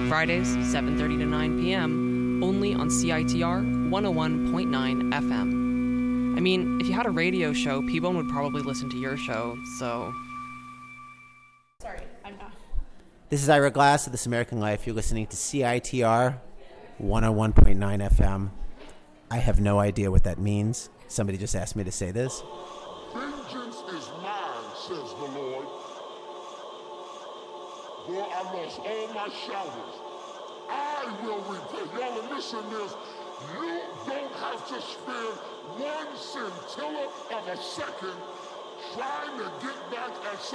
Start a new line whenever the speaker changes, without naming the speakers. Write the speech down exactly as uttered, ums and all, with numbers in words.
Fridays, seven thirty to nine p.m., only on C I T R one oh one point nine F M. I mean, if you had a radio show, P-Bone would probably listen to your show, so...
Sorry, I'm not.
This is Ira Glass of This American Life. You're listening to C I T R one oh one point nine F M. I have no idea what that means. Somebody just asked me to say this.
Vengeance is mine, says the Lord. Boy, I lost all my shouters. I will repay. Y'all are missing this. You don't have to spend one scintilla of a second trying to get back at